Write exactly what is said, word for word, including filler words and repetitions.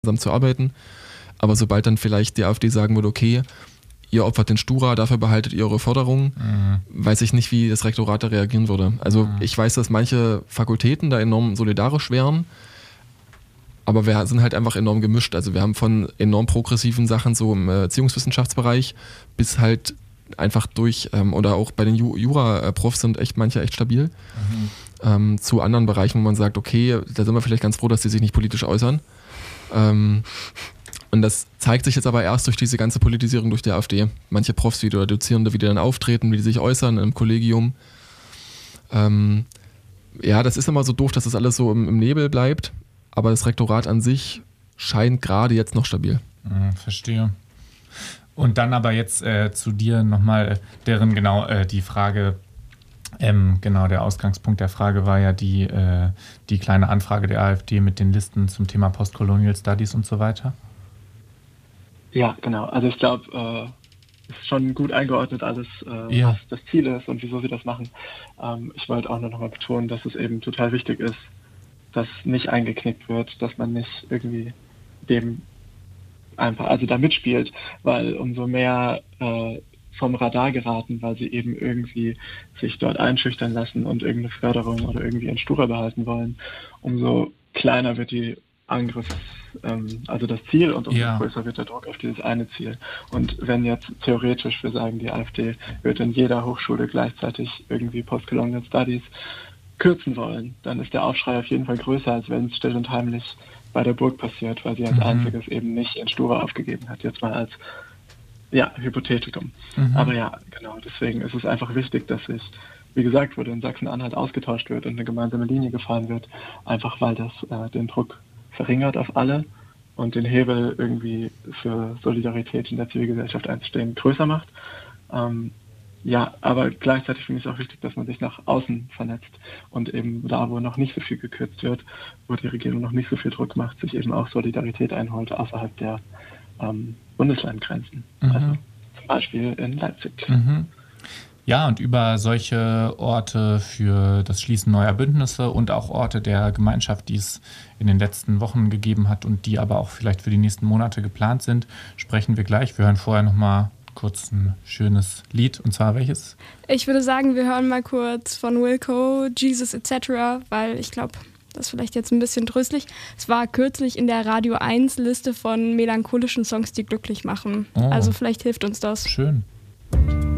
zusammen zu arbeiten. Aber sobald dann vielleicht die AfD sagen würde, okay, ihr opfert den Stura, dafür behaltet ihr eure Forderungen, mhm. weiß ich nicht, wie das Rektorat da reagieren würde. Also mhm. ich weiß, dass manche Fakultäten da enorm solidarisch wären, aber wir sind halt einfach enorm gemischt. Also wir haben von enorm progressiven Sachen so im Erziehungswissenschaftsbereich bis halt einfach durch, ähm, oder auch bei den Ju- Jura-Profs sind echt manche echt stabil, mhm. ähm, zu anderen Bereichen, wo man sagt, okay, da sind wir vielleicht ganz froh, dass die sich nicht politisch äußern. Ähm, und das zeigt sich jetzt aber erst durch diese ganze Politisierung durch die AfD. Manche Profs wieder oder Dozierende, wie die dann auftreten, wie die sich äußern im Kollegium. Ähm, ja, das ist immer so doof, dass das alles so im, im Nebel bleibt, aber das Rektorat an sich scheint gerade jetzt noch stabil. Mhm, verstehe. Und dann aber jetzt äh, zu dir nochmal, deren genau äh, die Frage, ähm, genau der Ausgangspunkt der Frage war ja die, äh, die kleine Anfrage der AfD mit den Listen zum Thema Postcolonial Studies und so weiter. Ja, genau. Also ich glaube, äh, ist schon gut eingeordnet alles, äh, ja. was das Ziel ist und wieso sie das machen. Ähm, ich wollte auch nur noch mal betonen, dass es eben total wichtig ist, dass nicht eingeknickt wird, dass man nicht irgendwie dem einfach, also da mitspielt, weil umso mehr äh, vom Radar geraten, weil sie eben irgendwie sich dort einschüchtern lassen und irgendeine Förderung oder irgendwie einen Stura behalten wollen, umso kleiner wird die Angriff, ähm, also das Ziel und umso ja. größer wird der Druck auf dieses eine Ziel. Und wenn jetzt theoretisch wir sagen, die AfD wird in jeder Hochschule gleichzeitig irgendwie Postcolonial Studies kürzen wollen, dann ist der Aufschrei auf jeden Fall größer, als wenn es still und heimlich bei der Burg passiert, weil sie als mhm. einziges eben nicht in Stura aufgegeben hat. Jetzt mal als ja, Hypothetikum. Mhm. Aber ja, genau, deswegen ist es einfach wichtig, dass sich, wie gesagt wurde, in Sachsen-Anhalt ausgetauscht wird und eine gemeinsame Linie gefahren wird, einfach weil das äh, den Druck verringert auf alle und den Hebel irgendwie für Solidarität in der Zivilgesellschaft einzustehen größer macht. Ähm, ja, aber gleichzeitig finde ich es auch wichtig, dass man sich nach außen vernetzt und eben da, wo noch nicht so viel gekürzt wird, wo die Regierung noch nicht so viel Druck macht, sich eben auch Solidarität einholt außerhalb der ähm, Bundeslandgrenzen. Mhm. Also zum Beispiel in Leipzig. Mhm. Ja, und über solche Orte für das Schließen neuer Bündnisse und auch Orte der Gemeinschaft, die es in den letzten Wochen gegeben hat und die aber auch vielleicht für die nächsten Monate geplant sind, sprechen wir gleich. Wir hören vorher nochmal kurz ein schönes Lied. Und zwar welches? Ich würde sagen, wir hören mal kurz von Wilco, Jesus et cetera, weil ich glaube, das ist vielleicht jetzt ein bisschen tröstlich. Es war kürzlich in der Radio eins Liste von melancholischen Songs, die glücklich machen. Oh. Also vielleicht hilft uns das. Schön.